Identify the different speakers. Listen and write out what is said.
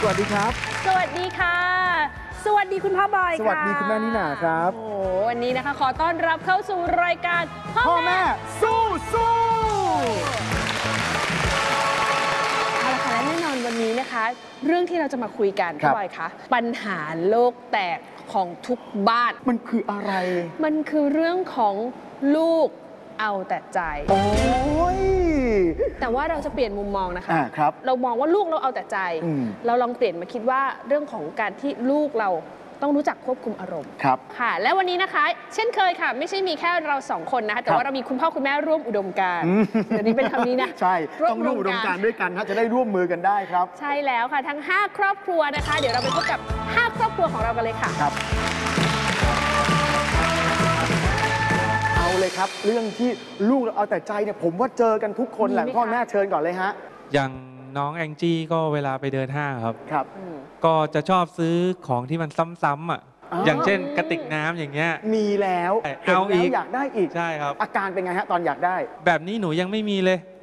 Speaker 1: สวัสดีครับ
Speaker 2: สวัสดีค่ะสวัสดีคุณพ่อบอยค่ะ
Speaker 1: สวัสดีคุณแม่นิน่าครับ
Speaker 2: โอ้วันนี้นะคะขอต้อนรับเข้าสู่รายการ
Speaker 1: พ่อแม่สู้
Speaker 2: เอาละค่ะและแน่นอนวันนี้นะคะ เรื่องที่เราจะมาคุยกันพ่อบอยคะปัญหาโลกแตกของทุกบ้าน
Speaker 1: มันคืออะไร
Speaker 2: มันคือเรื่องของลูกเอาแต่ใจ
Speaker 1: โอ้ย
Speaker 2: แต่ว่าเราจะเปลี่ยนมุมมองนะคะ
Speaker 1: ครับ
Speaker 2: เรามองว่าลูกเราเอาแต่ใจเราลองเปลี่ยนมาคิดว่าเรื่องของการที่ลูกเราต้องรู้จักควบคุมอารมณ์
Speaker 1: ครับ
Speaker 2: ค่ะและวันนี้นะคะเช่นเคยค่ะไม่ใช่มีแค่เราสองคนนะคะแต่ว่าเรามีคุณพ่อคุณแม่ร่วมอุดมการณ์เดี๋ยวนี้เป็นคำนี้นะ
Speaker 1: ใช่ต้องร่วมอุดมการณ์ด้วยกันจะได้ร่วมมือกันได้ครับ
Speaker 2: ใช่แล้วค่ะทั้ง5ครอบครัวนะคะเดี๋ยวเราไปพบกับ5ครอบครัวของเรากันเลยค่ะ
Speaker 1: ครับเอาเลยครับเรื่องที่ลูกเราเอาแต่ใจเนี่ยผมว่าเจอกันทุกคนแหละพ่อแม่เชิญก่อนเลยฮะ
Speaker 3: อย่างน้องแองจี้ก็เวลาไปเดินห้างครับ
Speaker 1: ครับ
Speaker 3: ก็จะชอบซื้อของที่มันซ้ำๆอ่ะอย่างเช่นกระติกน้ำอย่างเงี้ย
Speaker 1: มีแล้ว
Speaker 3: เอาอีก
Speaker 1: อยากได้อีก
Speaker 3: ใช่ครับ
Speaker 1: อาการเป็นไงฮะตอนอยากได้
Speaker 3: แบบนี้หนูยังไม่มีเลย